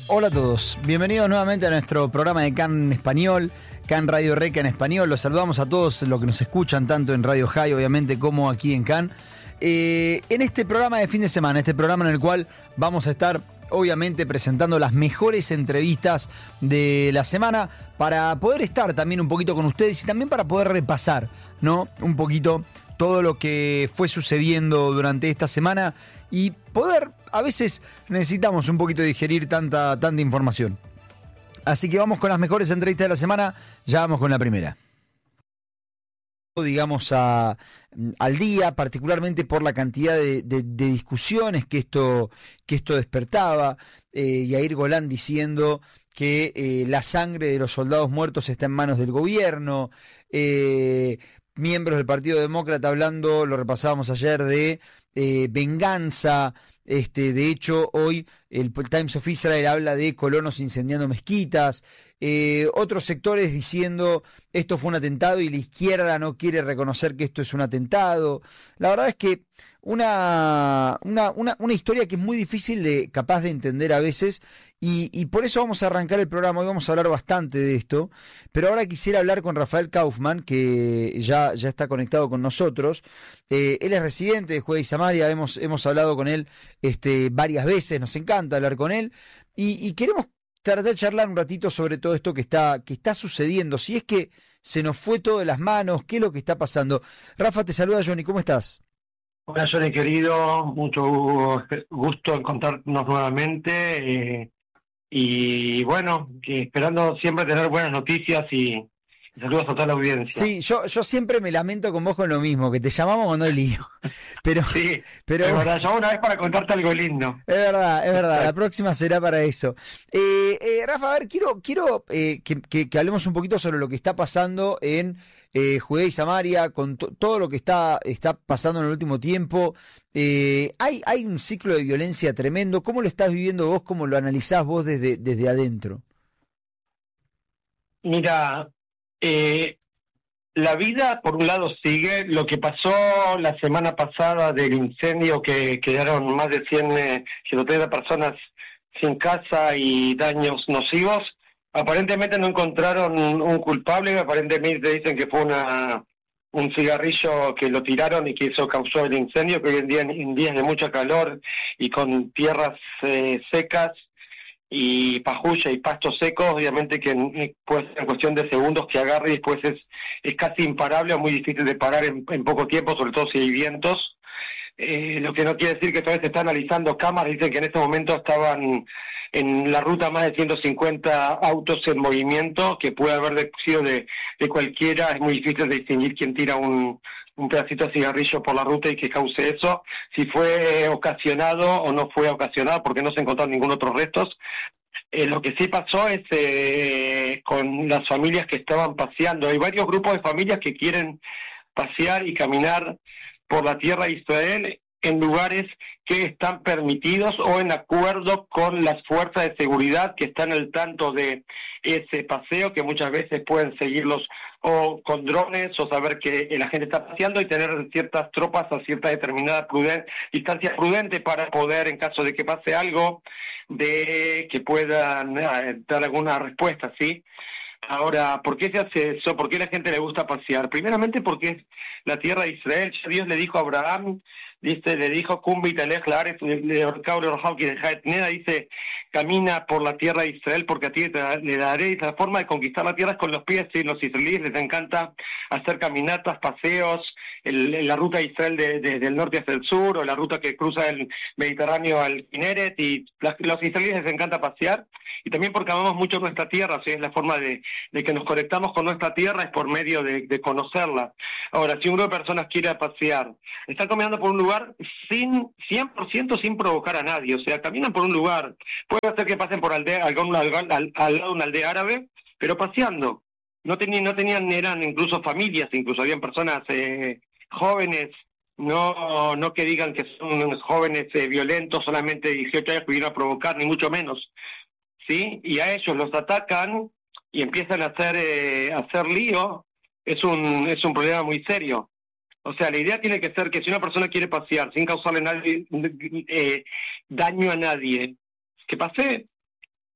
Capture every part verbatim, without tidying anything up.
Hola a todos, bienvenidos nuevamente a nuestro programa de CAN Español, CAN Radio Reca en español. Los saludamos a todos los que nos escuchan, tanto en Radio High, obviamente, como aquí en CAN. Eh, en este programa de fin de semana, este programa en el cual vamos a estar, obviamente, presentando las mejores entrevistas de la semana para poder estar también un poquito con ustedes y también para poder repasar, ¿no? Un poquito todo lo que fue sucediendo durante esta semana y poder, a veces necesitamos un poquito digerir tanta, tanta información. Así que vamos con las mejores entrevistas de la semana, ya vamos con la primera. Digamos a, al día, particularmente por la cantidad de, de, de discusiones que esto, que esto despertaba. Eh, Yair Golan diciendo que eh, la sangre de los soldados muertos está en manos del gobierno. Eh, miembros del Partido Demócrata hablando, lo repasábamos ayer, de eh, venganza. Este, de hecho, hoy el Times of Israel habla de colonos incendiando mezquitas. Eh, otros sectores diciendo esto fue un atentado y la izquierda no quiere reconocer que esto es un atentado. La verdad es que una, una, una, una historia que es muy difícil de capaz de entender a veces y, y por eso vamos a arrancar el programa. Hoy vamos a hablar bastante de esto, pero ahora quisiera hablar con Rafael Kaufman, que ya, ya está conectado con nosotros. Eh, él es residente de Judea y Samaria, hemos, hemos hablado con él este, varias veces, nos encanta hablar con él y, y queremos tratar de charlar un ratito sobre todo esto que está, que está sucediendo, si es que se nos fue todo de las manos, qué es lo que está pasando. Rafa, te saluda Johnny, ¿cómo estás? Hola Johnny querido, mucho gusto encontrarnos nuevamente eh, y bueno, que esperando siempre tener buenas noticias y saludos a toda la audiencia. Sí, yo, yo siempre me lamento con vos con lo mismo, que te llamamos cuando hay lío. Pero, sí, pero es verdad, yo una vez para contarte algo lindo. Es verdad, es verdad, la próxima será para eso. Eh, eh, Rafa, a ver, quiero, quiero eh, que, que, que hablemos un poquito sobre lo que está pasando en eh, Judea y Samaria, con to, todo lo que está, está pasando en el último tiempo. Eh, hay, hay un ciclo de violencia tremendo. ¿Cómo lo estás viviendo vos? ¿Cómo lo analizás vos desde, desde adentro? Mira, eh, la vida por un lado sigue. Lo que pasó la semana pasada del incendio, que quedaron más de cien, ciento treinta personas sin casa y daños nocivos, aparentemente no encontraron un culpable. Aparentemente dicen que fue una un cigarrillo que lo tiraron y que eso causó el incendio, que hoy en día en días de mucha calor y con tierras eh, secas y pajulla y pastos secos, obviamente que puede ser en cuestión de segundos que agarre y después es, es casi imparable o muy difícil de parar en, en poco tiempo, sobre todo si hay vientos. Eh, lo que no quiere decir que todavía se está analizando cámaras. Dicen que en este momento estaban en la ruta más de ciento cincuenta autos en movimiento, que puede haber sido de, de cualquiera. Es muy difícil de distinguir quién tira un, un pedacito de cigarrillo por la ruta y que cause eso, si fue ocasionado o no fue ocasionado, porque no se encontraron ningún otro restos. Eh, lo que sí pasó es eh, con las familias que estaban paseando. Hay varios grupos de familias que quieren pasear y caminar por la tierra de Israel en lugares que están permitidos o en acuerdo con las fuerzas de seguridad que están al tanto de ese paseo, que muchas veces pueden seguirlos o con drones o saber que la gente está paseando y tener ciertas tropas a cierta determinada pruden- distancia prudente para poder, en caso de que pase algo, de que puedan eh, dar alguna respuesta, ¿sí? Ahora, ¿por qué se hace eso? ¿Por qué a la gente le gusta pasear? Primeramente porque es la tierra de Israel. Dios le dijo a Abraham, dice, le dijo, dice, camina por la tierra de Israel porque a ti te, le daré. Y la forma de conquistar la tierra es con los pies. ¿Sí? Los israelíes les encanta hacer caminatas, paseos, el, la ruta de Israel de, de, del norte hacia el sur, o la ruta que cruza el Mediterráneo al Kineret, y la, los israelíes les encanta pasear. Y también porque amamos mucho nuestra tierra, ¿sí? Es la forma de, de que nos conectamos con nuestra tierra, es por medio de, de conocerla. Ahora, si un grupo de personas quiere pasear, están caminando por un lugar sin cien por ciento sin provocar a nadie, o sea, caminan por un lugar, puede ser que pasen por aldea, algún, al, al, al lado de una aldea árabe, pero paseando. No tenían, no tenían, eran incluso familias, incluso habían personas eh, jóvenes, no no que digan que son jóvenes eh, violentos, solamente dieciocho años que vinieron a provocar, ni mucho menos. ¿Sí? Y a ellos los atacan y empiezan a hacer eh, a hacer lío. Es un es un problema muy serio. O sea, la idea tiene que ser que si una persona quiere pasear sin causarle nadie, eh, daño a nadie, que pase.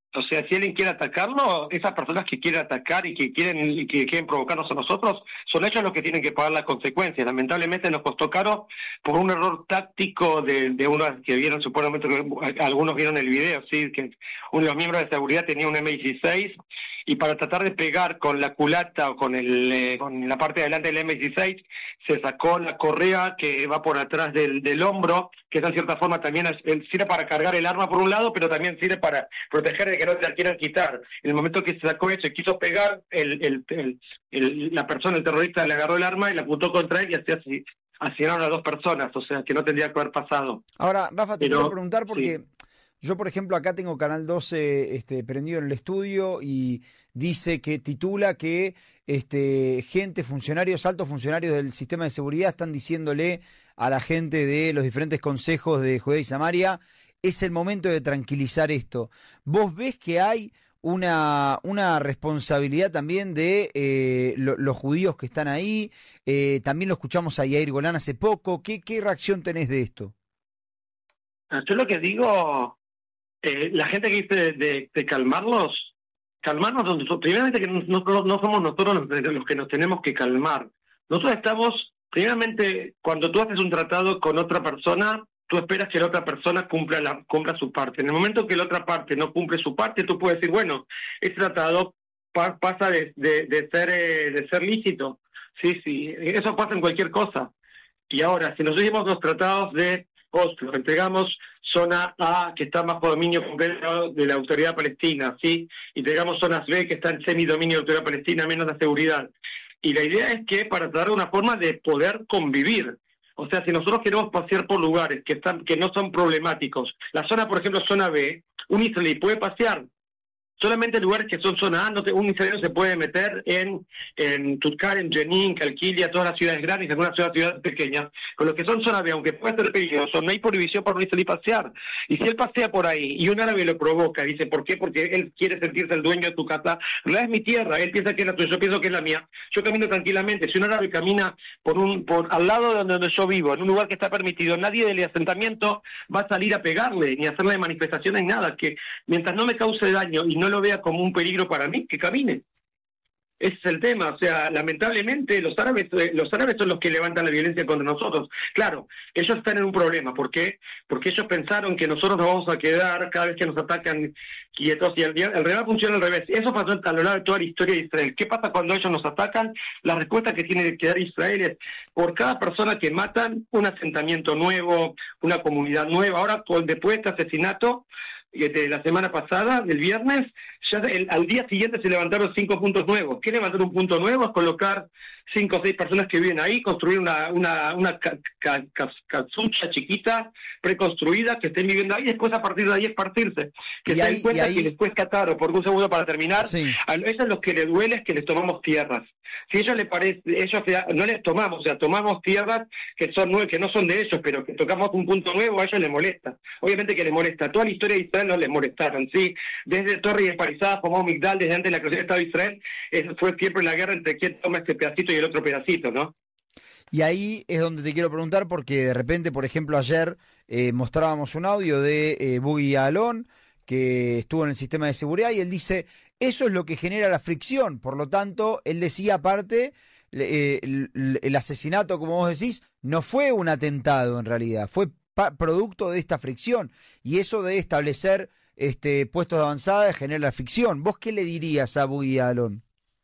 O sea, si alguien quiere atacarlo, esas personas que quieren atacar y que quieren y que quieren provocarnos a nosotros, son ellos los que tienen que pagar las consecuencias. Lamentablemente nos costó caro por un error táctico de, de unos que vieron, supuestamente, algunos vieron el video, sí, que uno de los miembros de seguridad tenía un eme dieciséis y para tratar de pegar con la culata o con el eh, con la parte de adelante del eme dieciséis, se sacó la correa que va por atrás del, del hombro, que en cierta forma también es, sirve para cargar el arma por un lado, pero también sirve para proteger de que no te la quieran quitar. En el momento que se sacó eso y quiso pegar, el, el, el, el, la persona, el terrorista, le agarró el arma y la apuntó contra él y así así asesinaron a dos personas, o sea, que no tendría que haber pasado. Ahora, Rafa, te pero, quiero preguntar porque... Sí. Yo, por ejemplo, acá tengo Canal doce este, prendido en el estudio y dice que titula que este, gente, funcionarios, altos funcionarios del sistema de seguridad están diciéndole a la gente de los diferentes consejos de Judea y Samaria, es el momento de tranquilizar esto. ¿Vos ves que hay una, una responsabilidad también de eh, lo, los judíos que están ahí? Eh, también lo escuchamos a Yair Golán hace poco. ¿Qué, qué reacción tenés de esto? Yo lo que digo... Eh, la gente que dice de, de, de calmarlos, calmarnos, primeramente que no, no, no somos nosotros los, los que nos tenemos que calmar. Nosotros estamos, primeramente, cuando tú haces un tratado con otra persona, tú esperas que la otra persona cumpla, la, cumpla su parte. En el momento que la otra parte no cumple su parte, tú puedes decir, bueno, ese tratado pa, pasa de, de, de, ser, eh, de ser lícito. Sí, sí, eso pasa en cualquier cosa. Y ahora, si nos seguimos los tratados de Oslo, entregamos zona A, que está bajo dominio completo de la autoridad palestina, ¿sí? Y entregamos zonas B, que está en semidominio de la autoridad palestina, menos la seguridad. Y la idea es que para dar una forma de poder convivir. O sea, si nosotros queremos pasear por lugares que están que no son problemáticos, la zona, por ejemplo, zona B, un israelí puede pasear. Solamente lugares que son zona A, no te, un israelí se puede meter en, en Tutkar, en Jenin, Calquilia, todas las ciudades grandes, algunas ciudades, ciudades pequeñas. Con lo que son zona B, aunque puede ser peligroso, no hay prohibición para un israelí pasear. Y si él pasea por ahí y un árabe lo provoca, dice, ¿por qué? Porque él quiere sentirse el dueño de tu casa. No es mi tierra, él piensa que es la tuya, yo pienso que es la mía. Yo camino tranquilamente. Si un árabe camina por un por al lado de donde yo vivo, en un lugar que está permitido, nadie del asentamiento va a salir a pegarle, ni a hacerle manifestaciones, nada. Que mientras no me cause daño y no lo vea como un peligro para mí, que camine. Ese es el tema, o sea, lamentablemente los árabes los árabes son los que levantan la violencia contra nosotros. Claro, ellos están en un problema. ¿Por qué? Porque ellos pensaron que nosotros nos vamos a quedar cada vez que nos atacan quietos, y el, el real funciona al revés. Eso pasó a lo largo de toda la historia de Israel. ¿Qué pasa cuando ellos nos atacan? La respuesta que tiene que dar Israel es, por cada persona que matan, un asentamiento nuevo, una comunidad nueva. Ahora, después de este asesinato, de la semana pasada, del viernes, ya el, al día siguiente se levantaron cinco puntos nuevos. ¿Qué levantar un punto nuevo? Es colocar cinco o seis personas que viven ahí, construir una una una ca, ca, ca, casucha chiquita, preconstruida, que estén viviendo ahí, y después a partir de ahí es partirse. Que se den cuenta ahí... que después Qatar, o por un segundo para terminar, sí. A ellos lo que les duele es que les tomamos tierras. Si a ellos les parece, ellos no les tomamos, o sea, tomamos tierras que son que no son de ellos, pero que tocamos un punto nuevo, a ellos les molesta. Obviamente que les molesta. Toda la historia de Israel no les molestaron, ¿sí? Desde Torre y Esparizada, como Migdal, desde antes de la creación del Estado de Israel, eso fue siempre la guerra entre quién toma este pedacito y el otro pedacito, ¿no? Y ahí es donde te quiero preguntar, porque de repente, por ejemplo, ayer eh, mostrábamos un audio de eh, Buggy Alon, que estuvo en el sistema de seguridad, y él dice, eso es lo que genera la fricción. Por lo tanto, él decía aparte, eh, el, el asesinato, como vos decís, no fue un atentado en realidad, fue pa- producto de esta fricción. Y eso de establecer este, puestos de avanzada genera la fricción. ¿Vos qué le dirías a Buggy Alon?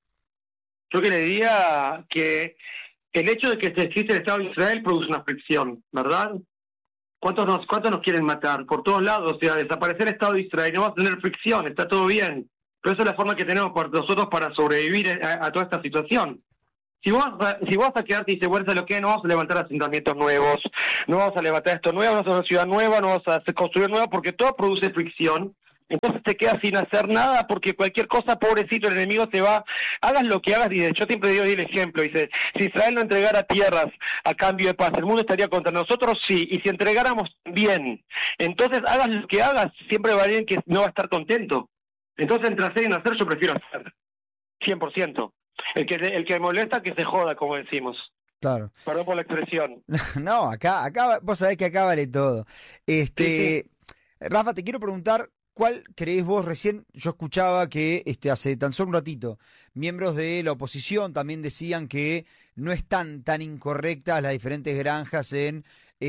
Yo que le diría que el hecho de que se existe el Estado de Israel produce una fricción, ¿verdad? ¿Cuántos nos, cuántos nos quieren matar? Por todos lados, o sea, desaparecer el Estado de Israel, no vamos a tener fricción, está todo bien. Pero esa es la forma que tenemos nosotros para sobrevivir a, a toda esta situación. Si vos, si vos vas a quedarte y dices, bueno, ¿sabes lo que? No vamos a levantar asentamientos nuevos, no vamos a levantar esto nuevo, no vamos a hacer una ciudad nueva, no vamos a hacer, construir nueva, porque todo produce fricción. Entonces te quedas sin hacer nada, porque cualquier cosa, pobrecito, el enemigo te va, hagas lo que hagas. Dice, yo siempre digo el ejemplo, dice, si Israel no entregara tierras a cambio de paz, ¿el mundo estaría contra nosotros? Sí, y si entregáramos, bien. Entonces hagas lo que hagas, siempre va a haber alguien que no va a estar contento. Entonces entre hacer y no hacer, yo prefiero hacer, cien por ciento. El que, el que molesta, que se joda, como decimos. Claro. Perdón por la expresión. No, acá, acá, vos sabés que acá vale todo. Este, Sí, sí. Rafa, te quiero preguntar, ¿cuál creés vos? Recién yo escuchaba que este, hace tan solo un ratito, miembros de la oposición también decían que no están tan incorrectas las diferentes granjas en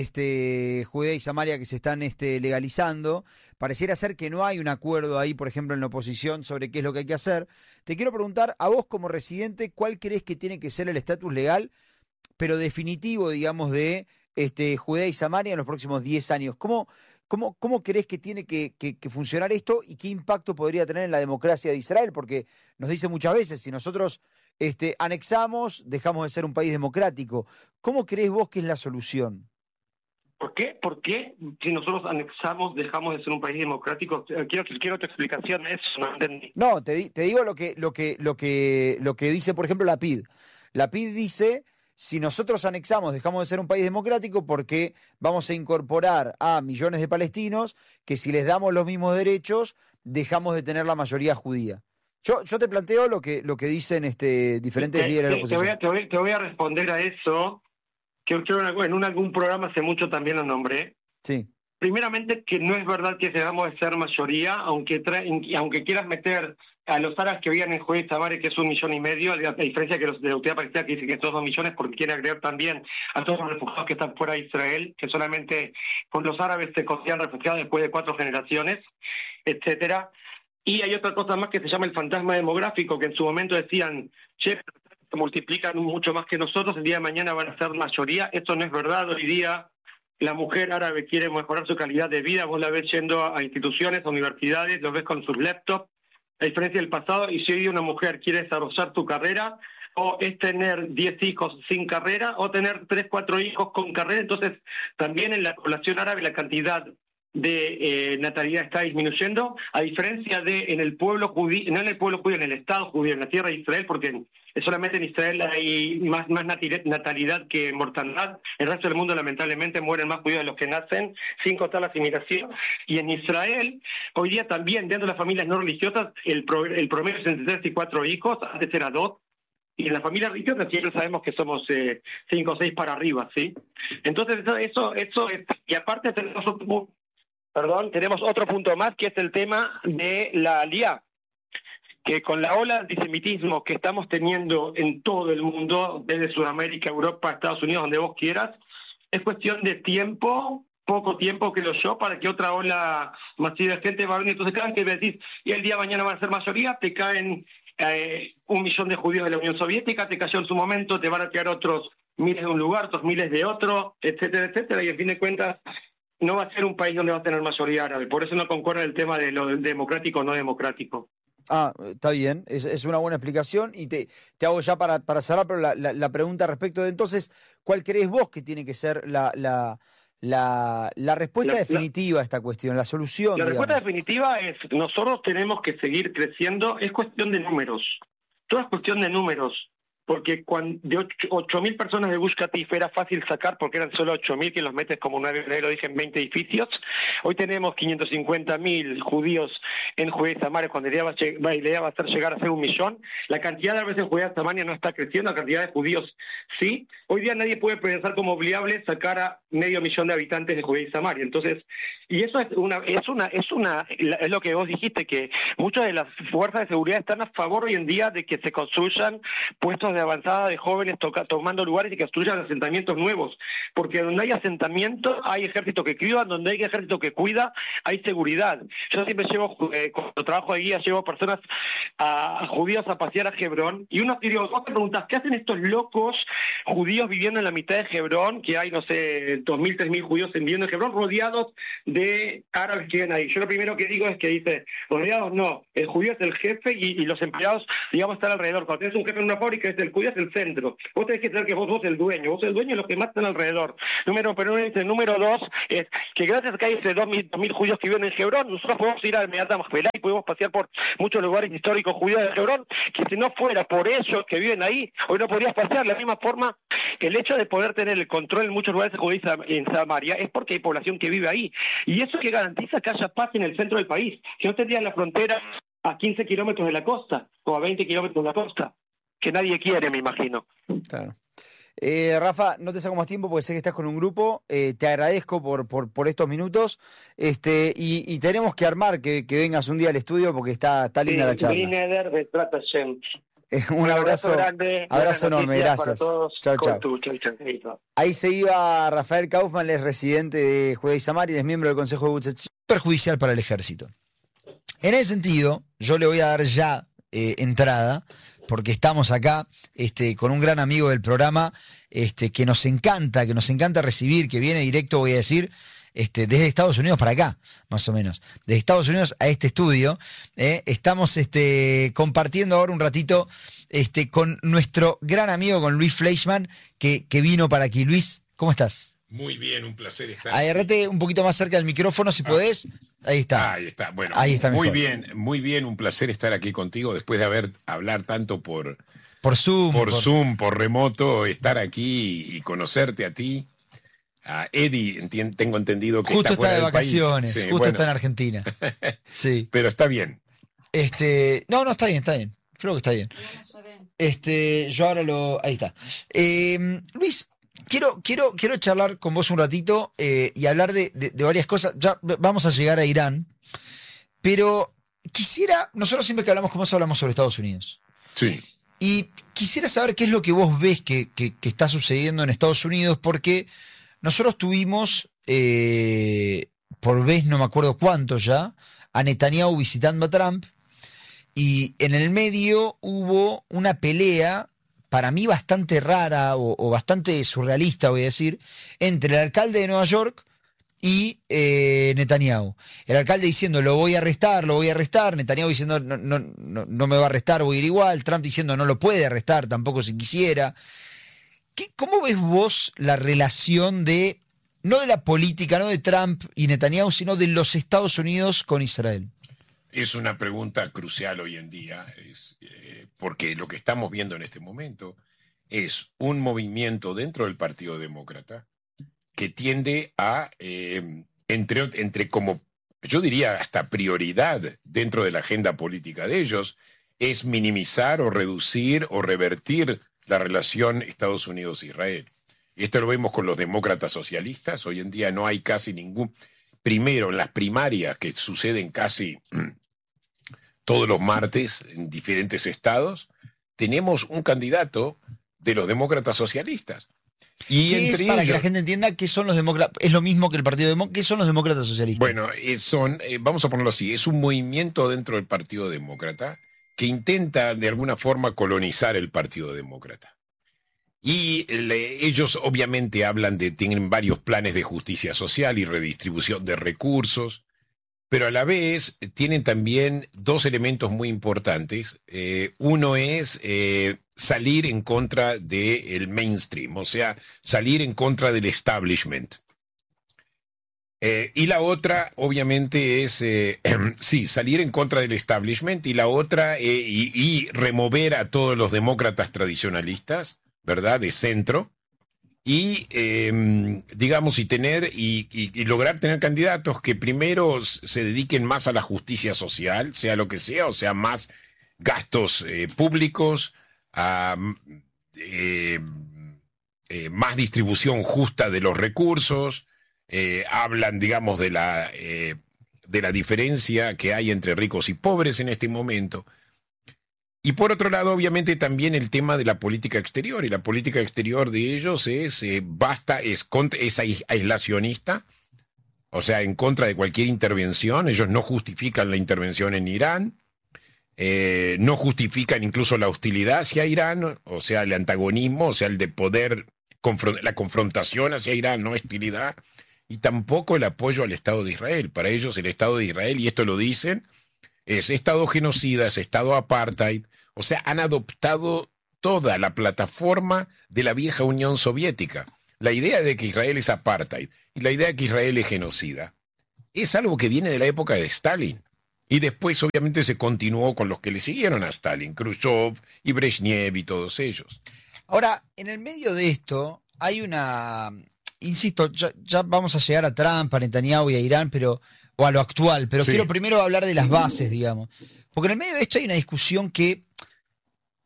este, Judea y Samaria que se están este, legalizando. Pareciera ser que no hay un acuerdo ahí, por ejemplo, en la oposición sobre qué es lo que hay que hacer. Te quiero preguntar, a vos como residente, ¿cuál crees que tiene que ser el estatus legal, pero definitivo, digamos, de este, Judea y Samaria en los próximos diez años? ¿Cómo, cómo, cómo crees que tiene que, que, que funcionar esto y qué impacto podría tener en la democracia de Israel? Porque nos dice muchas veces, si nosotros este, anexamos, dejamos de ser un país democrático. ¿Cómo crees vos que es la solución? ¿Por qué? ¿Por qué si nosotros anexamos dejamos de ser un país democrático? Quiero, quiero tu explicación, eso no entendí. No, te, te digo lo que, lo que, lo que, lo que dice, por ejemplo, la P I D. La P I D dice, si nosotros anexamos, dejamos de ser un país democrático porque vamos a incorporar a millones de palestinos que si les damos los mismos derechos, dejamos de tener la mayoría judía. Yo, yo te planteo lo que, lo que dicen este, diferentes te, líderes de la te, oposición. Te voy, a, te, voy, te voy a responder a eso, que creo en un, algún programa hace mucho también lo nombré. Sí. Primeramente, que no es verdad que dejamos de ser mayoría, aunque traen, aunque quieras meter a los árabes que vivían en Judea y Samaria, que es un millón y medio, a diferencia que los de la Autoridad Palestina que dicen que son dos millones, porque quieren agregar también a todos los refugiados que están fuera de Israel, que solamente con los árabes se consideran refugiados después de cuatro generaciones, etcétera. Y hay otra cosa más que se llama el fantasma demográfico, que en su momento decían, che, se multiplican mucho más que nosotros, el día de mañana van a ser mayoría. Esto no es verdad. Hoy día la mujer árabe quiere mejorar su calidad de vida, vos la ves yendo a instituciones, a universidades, lo ves con sus laptops, a diferencia del pasado. Y si hoy una mujer quiere desarrollar su carrera, o es tener diez hijos sin carrera, o tener tres, cuatro hijos con carrera. Entonces, también en la población árabe la cantidad de eh, natalidad está disminuyendo, a diferencia de en el pueblo judío, no en el pueblo judío, en el Estado judío, en la tierra de Israel, porque solamente en Israel hay más, más natalidad que mortalidad. En el resto del mundo, lamentablemente, mueren más judíos de los que nacen, sin contar la asimilación. Y en Israel, hoy día también, dentro de las familias no religiosas, el, pro, el promedio es entre tres y cuatro hijos, antes era dos. Y en la familia religiosa siempre sabemos que somos eh, cinco o seis para arriba, ¿sí? Entonces, eso, eso, eso es, y aparte tenemos otro, perdón, tenemos otro punto más, que es el tema de la aliyá, que con la ola de antisemitismo que estamos teniendo en todo el mundo, desde Sudamérica, Europa, Estados Unidos, donde vos quieras, es cuestión de tiempo, poco tiempo, creo yo, para que otra ola masiva de gente va a venir. Entonces, cada vez que decís, y el día de mañana van a ser mayoría, te caen eh, un millón de judíos de la Unión Soviética, te cayó en su momento, te van a quedar otros miles de un lugar, otros miles de otro, etcétera, etcétera, y en fin de cuentas, no va a ser un país donde va a tener mayoría árabe. Por eso no concuerda el tema de lo democrático o no democrático. Ah, está bien, es, es una buena explicación y te, te hago ya para, para cerrar, pero la, la, la pregunta respecto de entonces, ¿cuál crees vos que tiene que ser la, la, la, la respuesta la, definitiva la, a esta cuestión, la solución? La digamos. respuesta definitiva es, nosotros tenemos que seguir creciendo, es cuestión de números, todo es cuestión de números. Porque cuando de ocho mil personas de Gush Katif era fácil sacar porque eran solo ocho mil que los metes como nueve, lo dije, en veinte edificios. Hoy tenemos quinientos cincuenta mil judíos en Judea y Samaria, cuando la idea, va a, la idea va a ser llegar a ser un millón. La cantidad de árabes en Judea y Samaria no está creciendo, la cantidad de judíos sí. Hoy día nadie puede pensar como viable sacar a medio millón de habitantes de Judea y Samaria. Entonces, y eso es una, es una, es una, es lo que vos dijiste, que muchas de las fuerzas de seguridad están a favor hoy en día de que se construyan puestos de avanzada de jóvenes toca, tomando lugares y que construyan asentamientos nuevos, porque donde hay asentamiento hay ejército que cuida, donde hay ejército que cuida hay seguridad. Yo siempre llevo, eh, cuando trabajo de guía, llevo personas a, a judíos a pasear a Hebrón, y uno, digo, vos te preguntás, ¿qué hacen estos locos judíos viviendo en la mitad de Hebrón, que hay, no sé, dos mil, tres mil judíos viviendo en Hebrón, rodeados de árabes que viven ahí? Yo lo primero que digo es que dice, rodeados no, el judío es el jefe y, y los empleados, digamos, están alrededor. Cuando tienes un jefe en una fábrica, es el judío es el centro. Vos tenés que saber que vos sos el dueño, vos sos el dueño y los que más están alrededor. Número, pero dice, número dos es que gracias a que hay ese dos mil, dos mil judíos que viven en Hebrón, nosotros podemos ir a Almeada Majpelá y podemos pasear por muchos lugares históricos judíos de Hebrón, que si no fuera por ellos que viven ahí, hoy no podrías pasear. De la misma forma, el hecho de poder tener el control en muchos lugares de Judea en Samaria es porque hay población que vive ahí. Y eso que garantiza que haya paz en el centro del país. Si no tendrían la frontera a quince kilómetros de la costa o a veinte kilómetros de la costa, que nadie quiere, me imagino. Claro. Eh, Rafa, no te saco más tiempo porque sé que estás con un grupo. Eh, te agradezco por, por, por estos minutos. Este, y, y tenemos que armar que, que vengas un día al estudio porque está, está linda Sí, la charla. Greeneder de Trata Shem. Eh, un Un abrazo, abrazo grande, abrazo enorme, para gracias. todos. Chao, chao. Con tu- chau, chau, chau. Ahí se iba Rafael Kaufman, él es residente de Juega y Samar y es miembro del Consejo de Búsqueda perjudicial para el ejército. En ese sentido, yo le voy a dar ya eh, entrada, porque estamos acá este, con un gran amigo del programa este, que nos encanta, que nos encanta recibir, que viene directo, voy a decir, este, desde Estados Unidos para acá, más o menos. De Estados Unidos a este estudio. Eh, estamos este, compartiendo ahora un ratito este, con nuestro gran amigo, con Luis Fleischmann, que, que vino para aquí. Luis, ¿cómo estás? Muy bien, un placer estar aquí. Agarrate un poquito más cerca del micrófono si Ah. podés. Ahí está. Ahí está, bueno, Ahí está muy mejor. bien, muy bien, un placer estar aquí contigo después de haber hablar tanto por, Por Zoom. por Zoom, por remoto, estar aquí y conocerte a ti. A Eddie, entien- tengo entendido que Justo está está fuera de del país. vacaciones, Sí, justo bueno, está en Argentina. Sí. pero está bien. Este, no, no, está bien, está bien. Creo que está bien. Este, yo ahora lo. Ahí está. Eh, Luis, quiero, quiero, quiero charlar con vos un ratito eh, y hablar de, de- de varias cosas. Ya v- vamos a llegar a Irán, pero quisiera. Nosotros siempre que hablamos con vos hablamos sobre Estados Unidos. Sí. Y quisiera saber qué es lo que vos ves que, que- que está sucediendo en Estados Unidos, porque nosotros tuvimos, eh, por vez no me acuerdo cuánto ya, a Netanyahu visitando a Trump, y en el medio hubo una pelea, para mí bastante rara o, o bastante surrealista, voy a decir, entre el alcalde de Nueva York y eh, Netanyahu. El alcalde diciendo, lo voy a arrestar, lo voy a arrestar. Netanyahu diciendo, no, no, no, no me va a arrestar, voy a ir igual. Trump diciendo, no lo puede arrestar, tampoco si quisiera. ¿Qué, ¿Cómo ves vos la relación de, no de la política, no de Trump y Netanyahu, sino de los Estados Unidos con Israel? Es una pregunta crucial hoy en día, es, eh, porque lo que estamos viendo en este momento es un movimiento dentro del Partido Demócrata que tiende a, eh, entre, entre como, yo diría hasta prioridad dentro de la agenda política de ellos, es minimizar o reducir o revertir la relación Estados Unidos-Israel. Y esto lo vemos con los demócratas socialistas. Hoy en día no hay casi ningún... Primero, en las primarias que suceden casi todos los martes en diferentes estados, tenemos un candidato de los demócratas socialistas. Y ¿Qué entre es, para ellos, que la gente entienda, qué son los demócratas? Es lo mismo que el Partido Demócrata. ¿Qué son los demócratas socialistas? bueno, eh, son, eh, vamos a ponerlo así, es un movimiento dentro del Partido Demócrata que intenta de alguna forma colonizar el Partido Demócrata. Y le- ellos obviamente hablan de, tienen varios planes de justicia social y redistribución de recursos, pero a la vez eh, tienen también dos elementos muy importantes. Eh, uno es eh, salir en contra del mainstream, o sea, salir en contra del establishment. Eh, y la otra, obviamente, es, eh, sí, salir en contra del establishment, y la otra, eh, y, y remover a todos los demócratas tradicionalistas, ¿verdad?, de centro, y, eh, digamos, y tener, y, y- y lograr tener candidatos que primero s- se dediquen más a la justicia social, sea lo que sea, o sea, más gastos eh, públicos, a mm, eh, eh, más distribución justa de los recursos, eh, hablan, digamos, de la, eh, de la diferencia que hay entre ricos y pobres en este momento. Y por otro lado, obviamente, también el tema de la política exterior. Y la política exterior de ellos es, eh, basta, es, contra, es ais- aislacionista, o sea, en contra de cualquier intervención. Ellos no justifican la intervención en Irán, eh, no justifican incluso la hostilidad hacia Irán, o sea, el antagonismo, o sea, el de poder, confron- la confrontación hacia Irán, no hostilidad, y tampoco el apoyo al Estado de Israel. Para ellos el Estado de Israel, y esto lo dicen, es Estado genocida, es Estado apartheid, o sea, han adoptado toda la plataforma de la vieja Unión Soviética. La idea de que Israel es apartheid y la idea de que Israel es genocida es algo que viene de la época de Stalin. Y después, obviamente, se continuó con los que le siguieron a Stalin, Khrushchev y Brezhnev y todos ellos. Ahora, en el medio de esto hay una, insisto, ya, ya vamos a llegar a Trump, a Netanyahu y a Irán, pero, o a lo actual, pero Sí. quiero primero hablar de las bases, digamos. Porque en el medio de esto hay una discusión que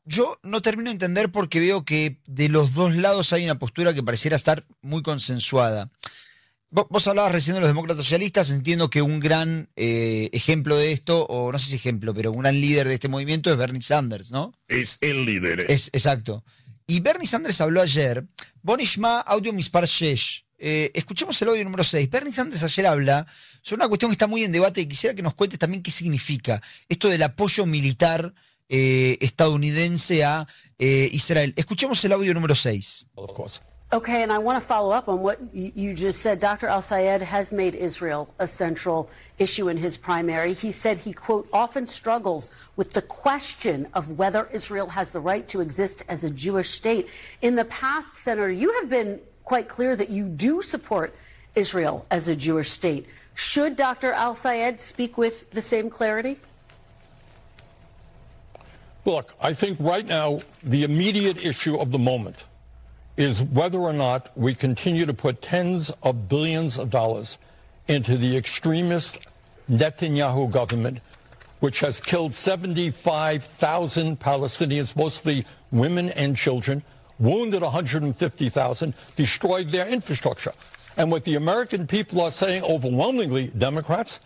yo no termino de entender porque veo que de los dos lados hay una postura que pareciera estar muy consensuada. Vos, vos hablabas recién de los demócratas socialistas, entiendo que un gran eh, ejemplo de esto, o no sé si ejemplo, pero un gran líder de este movimiento es Bernie Sanders, ¿no? Es el líder. Es, exacto. Y Bernie Sanders habló ayer, Bonishma Audio Mispar Shesh. Eh, escuchemos el audio número seis. Bernie Sanders ayer habla sobre una cuestión que está muy en debate y quisiera que nos cuentes también qué significa esto del apoyo militar eh, estadounidense a eh, Israel. Escuchemos el audio número seis. Of course. Okay, and I want to follow up on what you just said. Doctor Al-Sayed has made Israel a central issue in his primary. He said he, quote, often struggles with the question of whether Israel has the right to exist as a Jewish state. In the past, Senator, you have been quite clear that you do support Israel as a Jewish state. Should Doctor Al-Sayed speak with the same clarity? Look, I think right now the immediate issue of the moment is whether or not we continue to put tens of billions of dollars into the extremist Netanyahu government, which has killed seventy-five thousand Palestinians, mostly women and children, wounded one hundred fifty thousand, destroyed their infrastructure. And what the American people are saying, overwhelmingly Democrats,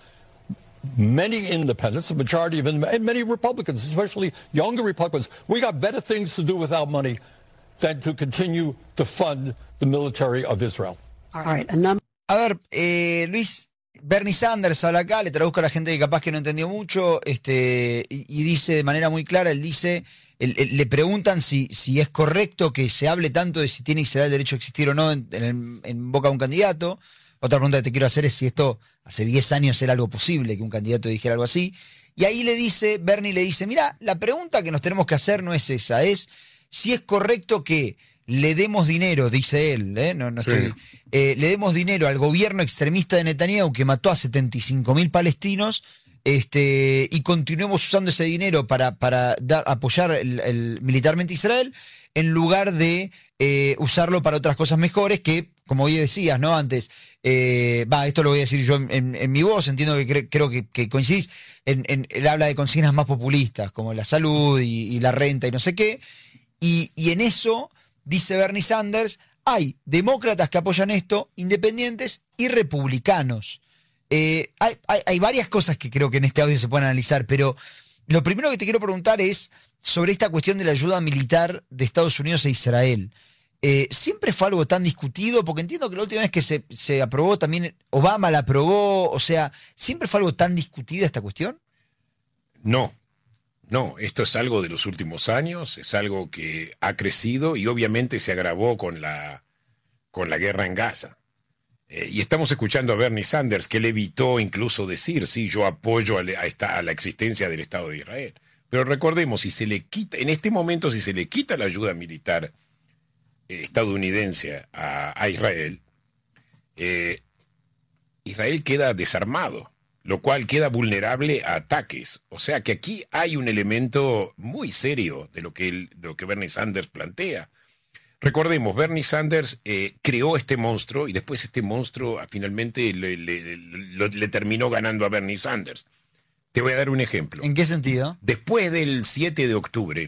many independents, the majority of them, and many Republicans, especially younger Republicans, we got better things to do with our money than to continue to fund the military of Israel. All right, a number. A ver, eh, Luis, Bernie Sanders habla acá, le traduzco a la gente que capaz que no entendió mucho, este, y, y dice de manera muy clara, él dice, él, él, le preguntan si, si es correcto que se hable tanto de si tiene Israel derecho a existir o no en, en, el, en boca de un candidato. Otra pregunta que te quiero hacer es si esto hace diez años era algo posible, que un candidato dijera algo así. Y ahí le dice, Bernie le dice, mira, la pregunta que nos tenemos que hacer no es esa, es si es correcto que le demos dinero, dice él, ¿eh? no, no estoy, sí. eh, le demos dinero al gobierno extremista de Netanyahu que mató a setenta y cinco mil palestinos, este, y continuemos usando ese dinero para, para dar, apoyar el, el, militarmente a Israel, en lugar de eh, usarlo para otras cosas mejores que, como hoy decías, ¿no? Antes, eh, va, esto lo voy a decir yo en, en, en mi voz, entiendo que cre, creo que, que coincidís, en, en, él habla de consignas más populistas, como la salud y, y la renta y no sé qué. Y, y en eso, dice Bernie Sanders, hay demócratas que apoyan esto, independientes y republicanos. Eh, hay, hay, hay varias cosas que creo que en este audio se pueden analizar, pero lo primero que te quiero preguntar es sobre esta cuestión de la ayuda militar de Estados Unidos a Israel. Eh, ¿Siempre fue algo tan discutido? Porque entiendo que la última vez que se, se aprobó también, Obama la aprobó, o sea, ¿siempre fue algo tan discutida esta cuestión? No. No, esto es algo de los últimos años, es algo que ha crecido y obviamente se agravó con la, con la guerra en Gaza. Eh, y estamos escuchando a Bernie Sanders, que él evitó incluso decir, sí, yo apoyo a, a, esta, a la existencia del Estado de Israel. Pero recordemos, si se le quita, en este momento, si se le quita la ayuda militar eh, estadounidense a, a Israel, eh, Israel queda desarmado, lo cual queda vulnerable a ataques. O sea que aquí hay un elemento muy serio de lo que, él, de lo que Bernie Sanders plantea. Recordemos, Bernie Sanders eh, creó este monstruo y después este monstruo finalmente le, le, le, le terminó ganando a Bernie Sanders. Te voy a dar un ejemplo. ¿En qué sentido? Después del siete de octubre,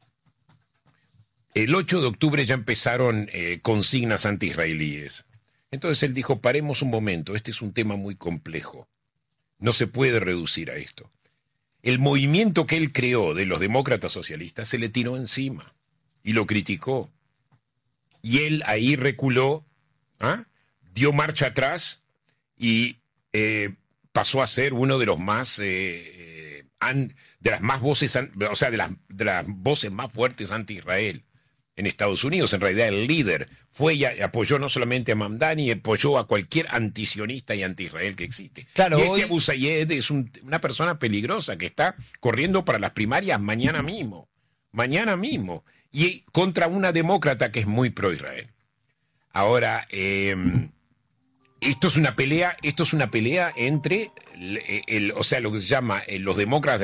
el ocho de octubre ya empezaron eh, consignas anti-israelíes. Entonces él dijo, paremos un momento, este es un tema muy complejo. No se puede reducir a esto. El movimiento que él creó de los demócratas socialistas se le tiró encima y lo criticó. Y él ahí reculó, ¿ah? dio marcha atrás y eh, pasó a ser uno de los más, eh, eh, an, de las más voces, o sea, de las, de las voces más fuertes anti-Israel en Estados Unidos. En realidad el líder fue y apoyó no solamente a Mamdani, apoyó a cualquier antisionista y anti-Israel que existe. Claro, y este hoy... Abu Sayed es un, una persona peligrosa que está corriendo para las primarias mañana mismo, mañana mismo, y contra una demócrata que es muy pro-Israel. Ahora, eh, esto es una pelea, esto es una pelea entre, el, el, o sea, lo que se llama eh, los demócratas